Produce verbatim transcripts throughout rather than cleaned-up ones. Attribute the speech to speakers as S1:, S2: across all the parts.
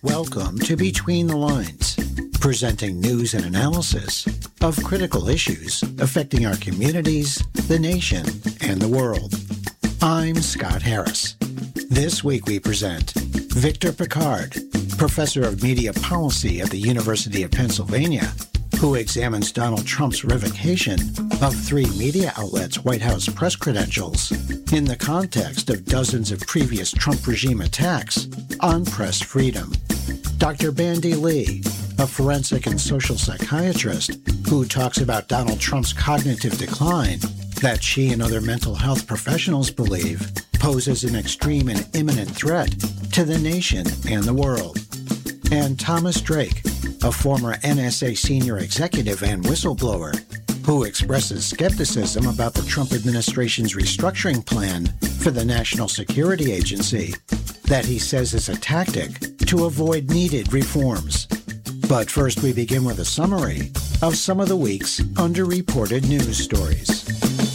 S1: Welcome to Between the Lines, presenting news and analysis of critical issues affecting our communities, the nation, and the world. I'm Scott Harris. This week we present Victor Pickard, professor of media policy at the University of Pennsylvania, who examines Donald Trump's revocation of three media outlets' White House press credentials in the context of dozens of previous Trump regime attacks on press freedom. Doctor Bandy Lee, a forensic and social psychiatrist who talks about Donald Trump's cognitive decline that she and other mental health professionals believe poses an extreme and imminent threat to the nation and the world. And Thomas Drake, a former N S A senior executive and whistleblower, who expresses skepticism about the Trump administration's restructuring plan for the National Security Agency that he says is a tactic to avoid needed reforms. But first we begin with a summary of some of the week's underreported news stories.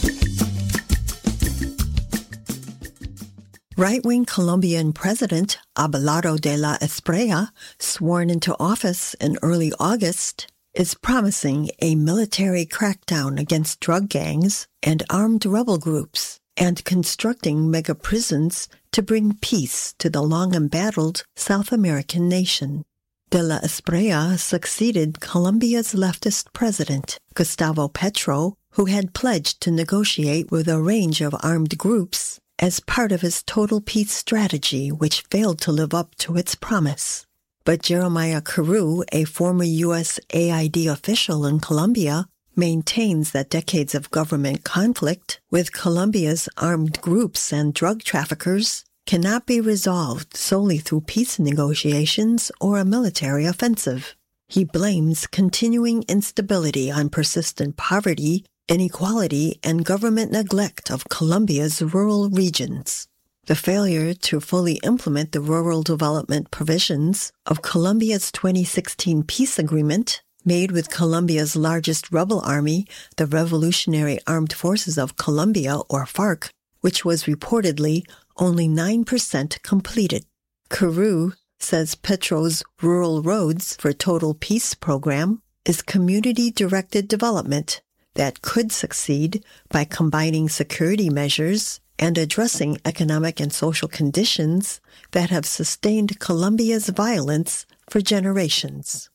S2: Right-wing Colombian President Abelardo de la Espriella, sworn into office in early August, is promising a military crackdown against drug gangs and armed rebel groups and constructing mega prisons to bring peace to the long-embattled South American nation. De la Espriella succeeded Colombia's leftist president, Gustavo Petro, who had pledged to negotiate with a range of armed groups as part of his total peace strategy, which failed to live up to its promise. But Jeremiah Carew, a former U S A I D official in Colombia, maintains that decades of government conflict with Colombia's armed groups and drug traffickers cannot be resolved solely through peace negotiations or a military offensive. He blames continuing instability on persistent poverty, inequality, and government neglect of Colombia's rural regions. The failure to fully implement the rural development provisions of Colombia's twenty sixteen peace agreement, made with Colombia's largest rebel army, the Revolutionary Armed Forces of Colombia, or FARC, which was reportedly only nine percent completed. Carew says Petro's Rural Roads for Total Peace program is community-directed development that could succeed by combining security measures and addressing economic and social conditions that have sustained Colombia's violence for generations.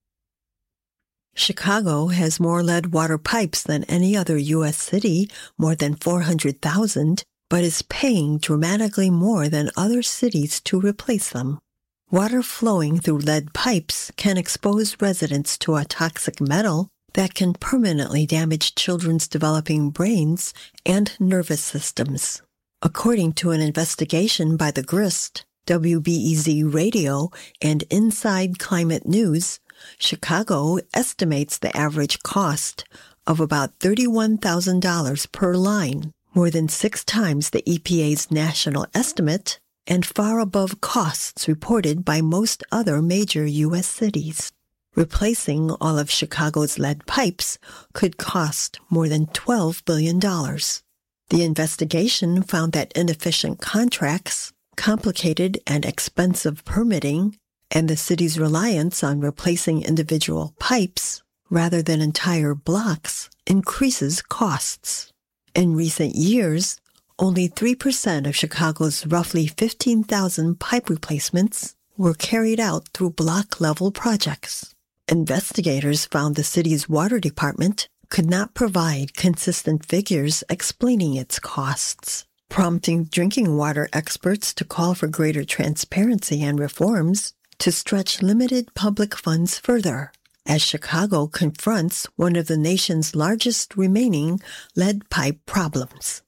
S2: Chicago has more lead water pipes than any other U S city, more than four hundred thousand, but is paying dramatically more than other cities to replace them. Water flowing through lead pipes can expose residents to a toxic metal that can permanently damage children's developing brains and nervous systems. According to an investigation by the Grist, W B E Z Radio, and Inside Climate News, Chicago estimates the average cost of about thirty-one thousand dollars per line, more than six times the E P A's national estimate, and far above costs reported by most other major U S cities. Replacing all of Chicago's lead pipes could cost more than twelve billion dollars. The investigation found that inefficient contracts, complicated and expensive permitting, and the city's reliance on replacing individual pipes rather than entire blocks increases costs. In recent years, only three percent of Chicago's roughly fifteen thousand pipe replacements were carried out through block-level projects. Investigators found the city's water department could not provide consistent figures explaining its costs, prompting drinking water experts to call for greater transparency and reforms to stretch limited public funds further, as Chicago confronts one of the nation's largest remaining lead pipe problems.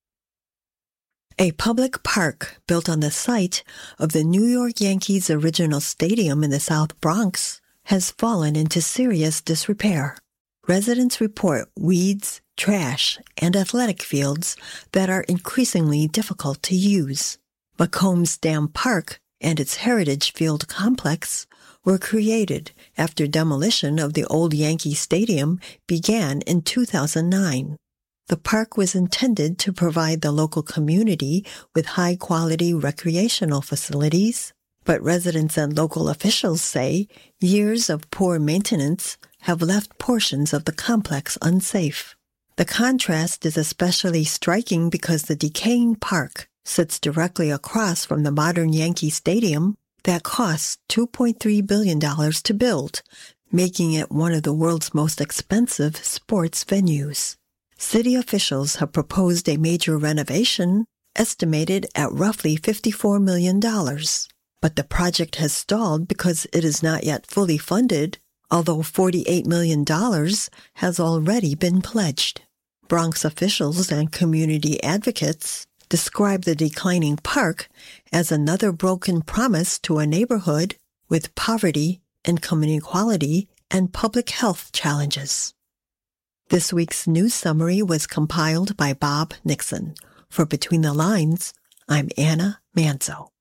S2: A public park built on the site of the New York Yankees' original stadium in the South Bronx has fallen into serious disrepair. Residents report weeds, trash, and athletic fields that are increasingly difficult to use. McCombs Dam Park and its Heritage Field complex were created after demolition of the old Yankee Stadium began in two thousand nine. The park was intended to provide the local community with high-quality recreational facilities, But residents and local officials say years of poor maintenance have left portions of the complex unsafe. The contrast is especially striking because the decaying park sits directly across from the modern Yankee Stadium that cost two point three billion dollars to build, making it one of the world's most expensive sports venues. City officials have proposed a major renovation estimated at roughly fifty-four million dollars. But the project has stalled because it is not yet fully funded, although forty-eight million dollars has already been pledged. Bronx officials and community advocates describe the declining park as another broken promise to a neighborhood with poverty, income inequality, and public health challenges. This week's news summary was compiled by Bob Nixon. For Between the Lines, I'm Anna Manzo.